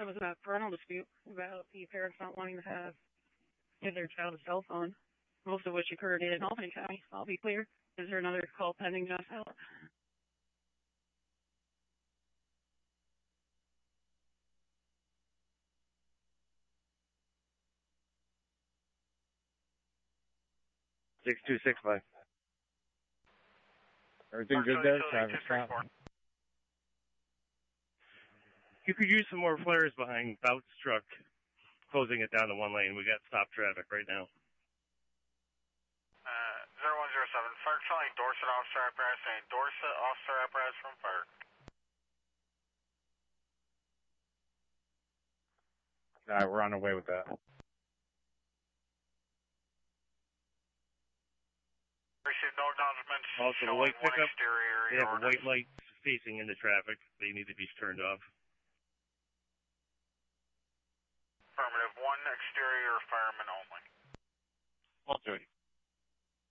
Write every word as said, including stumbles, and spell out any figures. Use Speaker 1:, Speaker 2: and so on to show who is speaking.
Speaker 1: There was a parental dispute about the parents not wanting to have give their child a cell phone, most of which occurred in Albany County. I'll be clear. Is there another call pending, Josh Howell?
Speaker 2: six two six five. Everything good there? Traffic stop.
Speaker 3: You could use some more flares behind Bout's truck, closing it down to one lane. We got stop traffic right now.
Speaker 4: Uh, zero one zero seven, fire calling Dorset officer apparatus, saying Dorset officer apparatus from fire.
Speaker 2: Alright, we're on our way with that.
Speaker 4: Received no acknowledgements.
Speaker 3: Also, the white
Speaker 4: one
Speaker 3: pickup,
Speaker 4: exterior
Speaker 3: they have
Speaker 4: orders.
Speaker 3: white lights facing into traffic. They need to be turned off.
Speaker 4: Affirmative, one exterior fireman only.
Speaker 2: Well,